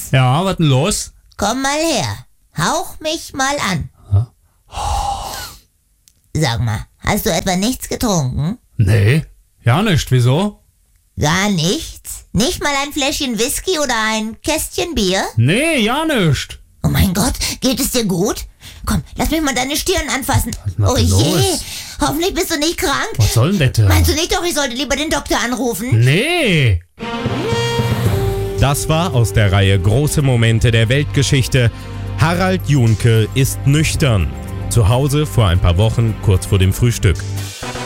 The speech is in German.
Ja, was denn los? Komm mal her. Hauch mich mal an. Sag mal, hast du etwa nichts getrunken? Nee, ja nicht. Wieso? Gar nichts? Nicht mal ein Fläschchen Whisky oder ein Kästchen Bier? Nee, ja nicht. Oh mein Gott, geht es dir gut? Komm, lass mich mal deine Stirn anfassen. Was Oh ist denn je, los? hoffentlich bist du nicht krank. Was soll denn das? Meinst du nicht doch, ich sollte lieber den Doktor anrufen? Nee. Das war aus der Reihe Große Momente der Weltgeschichte. Harald Junke ist nüchtern. Zu Hause vor ein paar Wochen, kurz vor dem Frühstück.